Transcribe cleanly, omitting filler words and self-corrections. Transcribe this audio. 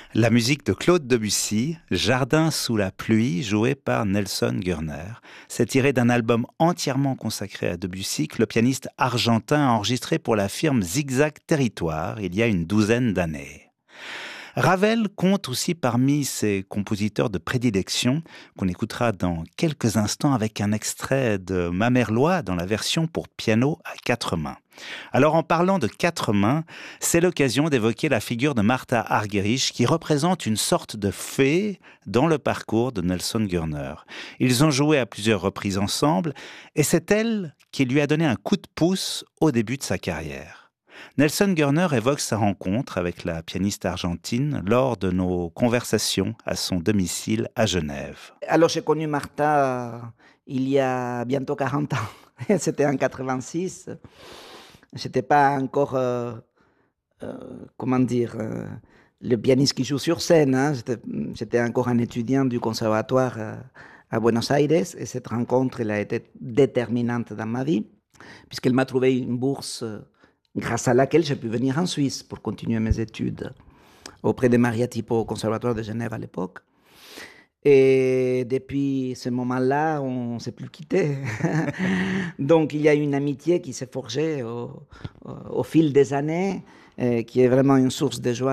La musique de Claude Debussy, Jardin sous la pluie, jouée par Nelson Gurner. C'est tiré d'un album entièrement consacré à Debussy que le pianiste argentin a enregistré pour la firme Zigzag Territoire il y a une douzaine d'années. Ravel compte aussi parmi ses compositeurs de prédilection, qu'on écoutera dans quelques instants avec un extrait de Mamerlois dans la version pour piano à quatre mains. Alors en parlant de quatre mains, c'est l'occasion d'évoquer la figure de Martha Argerich qui représente une sorte de fée dans le parcours de Nelson Gurner. Ils ont joué à plusieurs reprises ensemble et c'est elle qui lui a donné un coup de pouce au début de sa carrière. Nelson Gurner évoque sa rencontre avec la pianiste argentine lors de nos conversations à son domicile à Genève. Alors, j'ai connu Martha il y a bientôt 40 ans. C'était en 86. Je n'étais pas encore, comment dire, le pianiste qui joue sur scène. Hein. J'étais encore un étudiant du conservatoire à Buenos Aires. Et cette rencontre, elle a été déterminante dans ma vie, puisqu'elle m'a trouvé une bourse grâce à laquelle j'ai pu venir en Suisse pour continuer mes études auprès de Maria Tipo au Conservatoire de Genève à l'époque. Et depuis ce moment-là, on ne s'est plus quitté. Donc, il y a une amitié qui s'est forgée au fil des années, qui est vraiment une source de joie